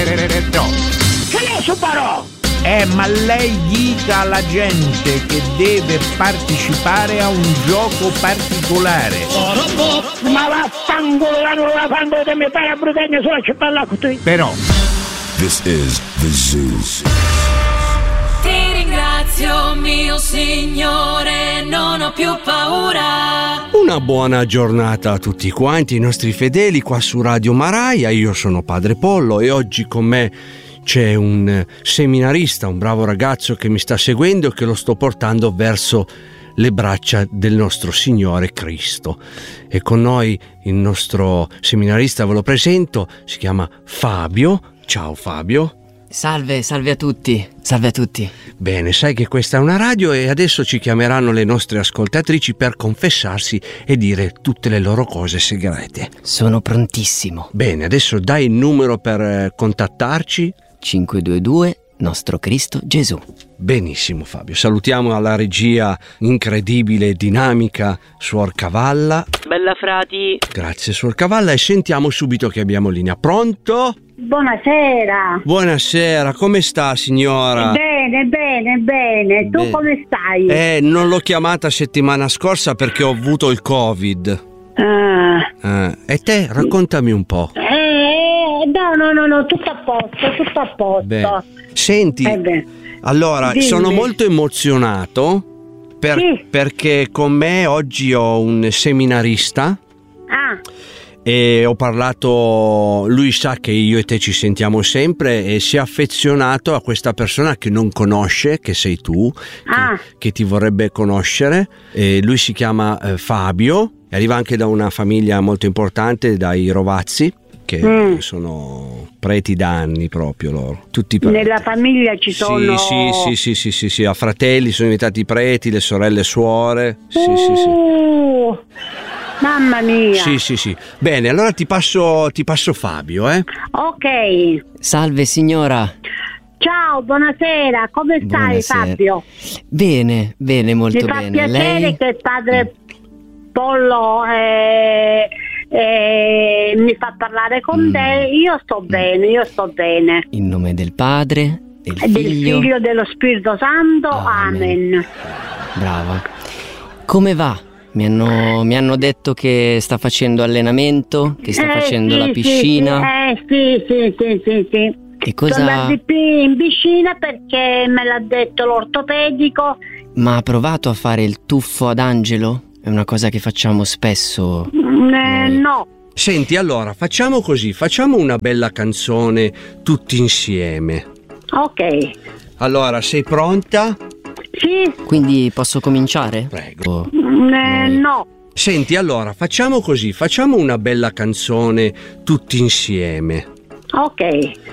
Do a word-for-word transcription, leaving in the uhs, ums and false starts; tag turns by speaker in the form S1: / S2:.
S1: Che ne so però?
S2: Eh, ma lei dica alla gente che deve partecipare a un gioco particolare.
S1: Ma vaffanculo, la non la fanno di me fare a Brutagna solo a parlare con te.
S2: Però
S3: This is the Zoo.
S4: Ti ringrazio, mio Signore, non ho più paura.
S5: Una buona giornata a tutti quanti i nostri fedeli qua su Radio Maraia. Io sono Padre Pollo e oggi con me c'è un seminarista, un bravo ragazzo che mi sta seguendo e che lo sto portando verso le braccia del nostro Signore Cristo. E con noi il nostro seminarista, ve lo presento, si chiama Fabio. Ciao Fabio.
S6: Salve, salve a tutti, salve a tutti.
S5: Bene, sai che questa è una radio e adesso ci chiameranno le nostre ascoltatrici per confessarsi e dire tutte le loro cose segrete.
S6: Sono prontissimo.
S5: Bene, adesso dai il numero per eh, contattarci.
S6: cinque due due Nostro Cristo Gesù.
S5: Benissimo Fabio, salutiamo alla regia incredibile e dinamica Suor Cavalla.
S7: Bella frati.
S5: Grazie Suor Cavalla e sentiamo subito che abbiamo linea. Pronto?
S1: Buonasera.
S5: Buonasera, come sta signora?
S1: Bene, bene, bene. Tu
S5: Beh.
S1: come stai?
S5: Eh, non l'ho chiamata settimana scorsa perché ho avuto il Covid.
S1: Ah.
S5: Eh, e te, raccontami un po'.
S1: Eh, no, no, no, no, tutto a posto, tutto a posto.
S5: Beh, senti,
S1: Eh beh.
S5: allora,
S1: Dimmi.
S5: sono molto emozionato per-
S1: Sì.
S5: perché con me oggi ho un seminarista
S1: Ah,
S5: e ho parlato, lui sa che io e te ci sentiamo sempre e si è affezionato a questa persona che non conosce, che sei tu, che,
S1: Ah.
S5: che ti vorrebbe conoscere. E lui si chiama eh, Fabio, e arriva anche da una famiglia molto importante, dai Rovazzi, che
S1: Mm.
S5: sono preti da anni proprio loro, tutti preti.
S1: nella famiglia ci sono...
S5: Sì, sì, sì, sì, sì, sì, a fratelli sono diventati preti, le sorelle suore. Sì,
S1: Uh,
S5: sì, sì.
S1: Mamma mia.
S5: Sì, sì, sì. Bene, allora ti passo, ti passo Fabio, eh?
S1: Ok.
S6: Salve signora.
S1: Ciao, buonasera. Come stai,
S6: Buonasera.
S1: Fabio?
S6: Bene, bene, molto
S1: Mi fa
S6: bene.
S1: piacere
S6: Lei?
S1: che padre Pollo eh, eh, mi fa parlare con
S6: Mm.
S1: te. Io sto bene, io sto bene.
S6: In nome del Padre, del
S1: E del
S6: Figlio.
S1: Figlio e dello Spirito Santo.
S6: Amen.
S1: Amen.
S6: Brava. Come va? Mi hanno, mi hanno detto che sta facendo allenamento, che sta
S1: Eh,
S6: facendo
S1: sì,
S6: la
S1: sì,
S6: piscina.
S1: Sì, sì, sì, sì, sì, sì.
S6: E
S1: Sono
S6: cosa...
S1: andati qui in piscina perché me l'ha detto l'ortopedico.
S6: Ma ha provato a fare il tuffo ad angelo? È una cosa che facciamo spesso.
S1: Mm, eh,
S6: Noi.
S1: no.
S5: Senti, allora, facciamo così, facciamo una bella canzone tutti insieme.
S1: Ok.
S5: Allora, sei pronta?
S1: Sì.
S6: Quindi posso cominciare?
S5: Prego.
S1: Mm, eh,
S6: Noi.
S1: no.
S5: Senti, allora, facciamo così, facciamo una bella canzone tutti insieme.
S1: Ok.